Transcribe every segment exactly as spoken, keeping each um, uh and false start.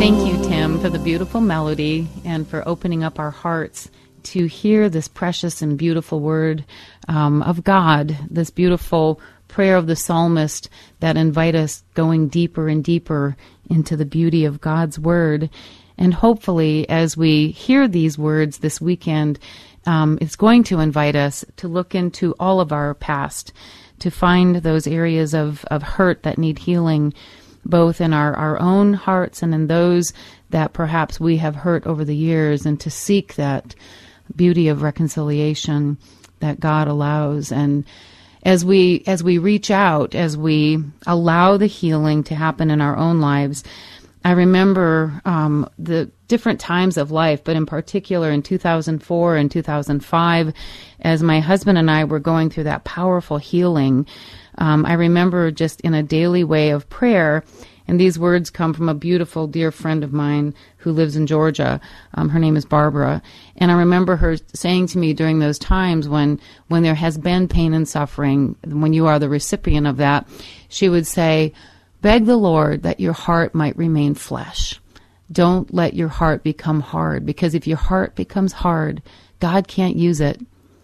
Thank you, Tim, for the beautiful melody and for opening up our hearts to hear this precious and beautiful word um, of God, this beautiful prayer of the psalmist that invite us going deeper and deeper into the beauty of God's word. And hopefully, as we hear these words this weekend, um, it's going to invite us to look into all of our past, to find those areas of, of hurt that need healing, both in our, our own hearts and in those that perhaps we have hurt over the years, and to seek that beauty of reconciliation that God allows. And as we as we reach out, as we allow the healing to happen in our own lives, I remember um, the different times of life, but in particular in two thousand four and two thousand five, as my husband and I were going through that powerful healing, um, I remember just in a daily way of prayer, and these words come from a beautiful dear friend of mine who lives in Georgia. Um, her name is Barbara. And I remember her saying to me during those times when, when there has been pain and suffering, when you are the recipient of that, she would say, beg the Lord that your heart might remain flesh. Don't let your heart become hard, because if your heart becomes hard, God can't use it.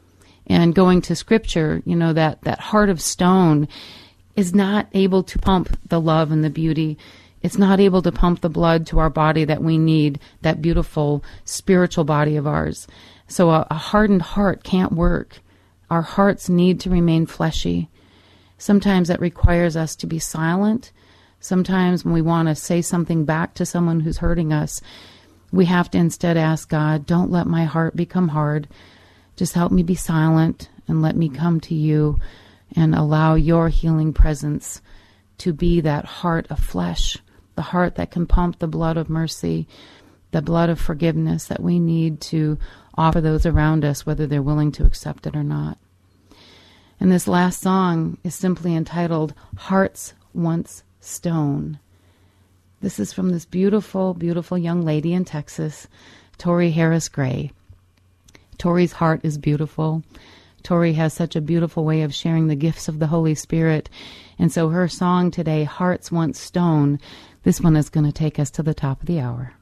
And going to Scripture, you know, that, that heart of stone is not able to pump the love and the beauty. It's not able to pump the blood to our body that we need, that beautiful spiritual body of ours. So a, a hardened heart can't work. Our hearts need to remain fleshy. Sometimes that requires us to be silent. Sometimes when we want to say something back to someone who's hurting us, we have to instead ask God, don't let my heart become hard. Just help me be silent and let me come to you and allow your healing presence to be that heart of flesh, the heart that can pump the blood of mercy, the blood of forgiveness that we need to offer those around us, whether they're willing to accept it or not. And this last song is simply entitled, Hearts Once Stone. This is from this beautiful, beautiful young lady in Texas, Tori Harris Gray. Tori's heart is beautiful. Tori has such a beautiful way of sharing the gifts of the Holy Spirit. And so her song today, Hearts Once Stone, this one is going to take us to the top of the hour.